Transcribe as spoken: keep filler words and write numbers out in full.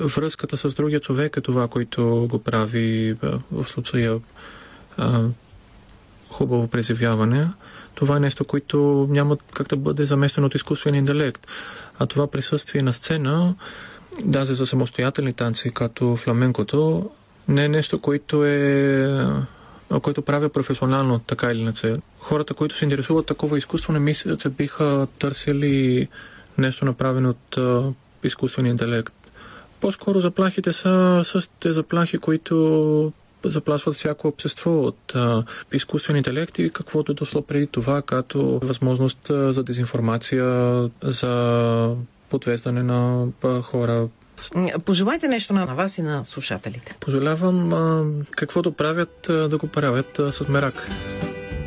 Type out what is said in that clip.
връзката с другия човек е това, което го прави в случая а, хубаво преживяване. Това е нещо, което няма как да бъде заместено от изкуствен интелект. А това присъствие на сцена, даже за самостоятелни танци, като фламенкото, не е нещо, което е което правя професионално, така или иначе. Хората, които се интересуват такова изкуство, не мислят, че биха търсили нещо направено от а, изкуствен интелект. По-скоро заплахите са същите заплахи, които заплашват всяко общество от а, изкуствен интелект и каквото е дошло преди това, като възможност а, за дезинформация, за подвеждане на а, хора. Пожелайте нещо на вас и на слушателите. Пожелавам а, каквото правят, а, да го правят а, с мерак.